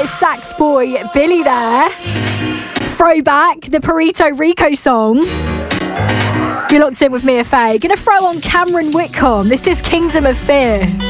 sax boy Billy there. Throwback, the Perito Rico song. You're locked in with Mia Faye. Gonna throw on Cameron Whitcomb. This is Kingdom of Fear.